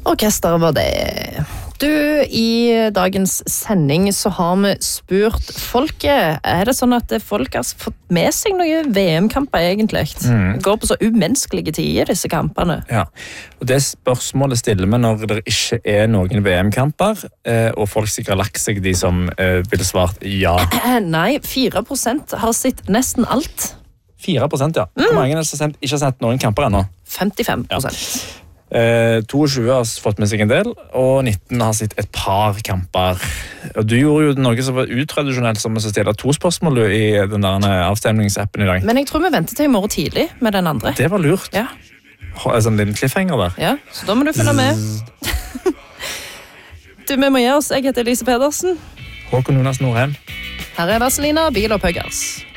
Orkester var det. Du, i dagens sending så har vi spurt folket. Det sånn at folk har fått med seg noen VM-kamper egentlig? Går på så umenneskelige tider, disse kampene. Ja, og det spørsmålet stiller vi når det ikke noen VM-kamper, og folk sikkert har lagt seg de som ville svart ja. Nei, 4% har sett nesten alt. 4%, ja. Hvor mange har ikke sett noen kamper ennå? 55%. 22 har fått med seg en del, og 19 har sett et par kamper. Og du gjorde jo noe som var utradisjonelt, som å stille 2 spørsmål i den der avstemningsappen i dag. Men jeg tror vi venter til i morgen tidlig med den andre. Det var lurt. Ja. En sånn liten cliffhanger der. Ja, så da må du følge med. Du, vi må gi oss. Jeg heter Elise Pedersen. Håkon Jonas Norheim. Her Vazelina Bilopphøggers.